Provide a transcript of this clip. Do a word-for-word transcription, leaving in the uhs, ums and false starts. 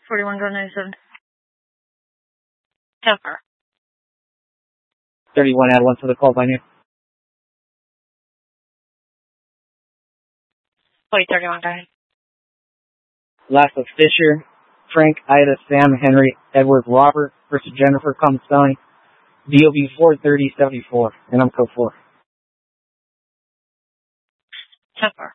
forty-one, go ninety-seven. ten four. thirty-one, add one to the call by name. Wait, thirty-one, go ahead. Last of Fisher, Frank, Ida, Sam, Henry, Edward, Robert versus Jennifer, come spelling. D O B four thirty seventy-four, and I'm code four. ten four.